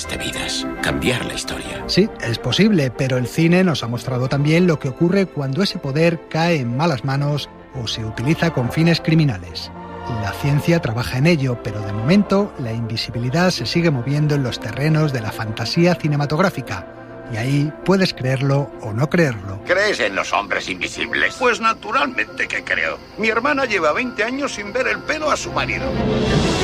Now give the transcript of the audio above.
millones de vidas, cambiar la historia. Sí, es posible, pero el cine nos ha mostrado también lo que ocurre cuando ese poder cae en malas manos o se utiliza con fines criminales. La ciencia trabaja en ello, pero de momento la invisibilidad se sigue moviendo en los terrenos de la fantasía cinematográfica. Y ahí puedes creerlo o no creerlo. ¿Crees en los hombres invisibles? Pues naturalmente que creo. Mi hermana lleva 20 años sin ver el pelo a su marido.